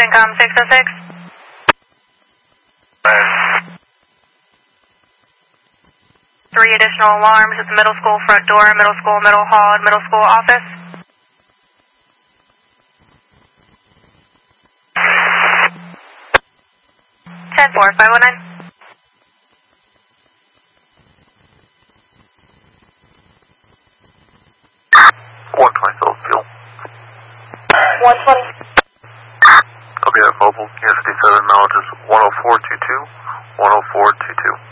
CENTCOM 606. Three additional alarms at the middle school front door, middle school, middle hall, and middle school office. Ten four 519. 120 Phillipsville. 120. Okay, mobile, Kansas City 7 mileage is 10422, 10422.